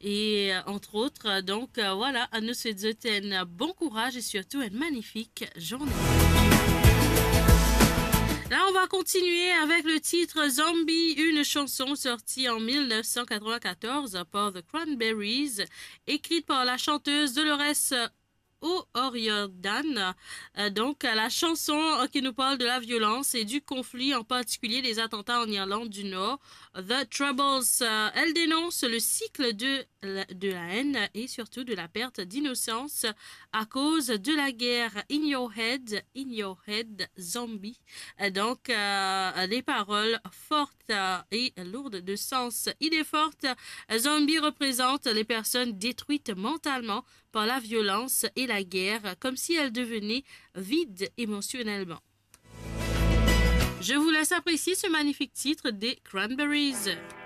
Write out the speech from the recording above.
Et entre autres, donc voilà, nous souhaitons un bon courage et surtout une magnifique journée. Là, on va continuer avec le titre Zombie, une chanson sortie en 1994 par The Cranberries, écrite par la chanteuse Dolores O'Riordan. Donc, la chanson qui nous parle de la violence et du conflit, en particulier des attentats en Irlande du Nord. The Troubles, elle dénonce le cycle de la haine et surtout de la perte d'innocence à cause de la guerre. In Your Head, Zombie. Donc, des paroles fortes et lourdes de sens. Idée forte, Zombie représente les personnes détruites mentalement par la violence et la guerre, comme si elles devenaient vides émotionnellement. Je vous laisse apprécier ce magnifique titre des Cranberries.